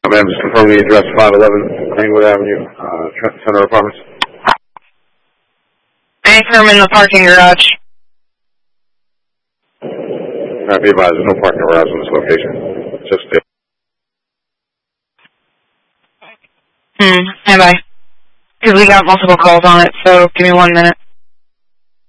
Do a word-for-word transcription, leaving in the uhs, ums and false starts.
Ma'am, just confirm the address, five eleven Greenwood Avenue, uh, Trenton Center Apartments. Anchor, I'm in the parking garage. Can I be advised, there's no parking garage in this location. Just it. Hmm, stand by. Because we got multiple calls on it, so give me one minute.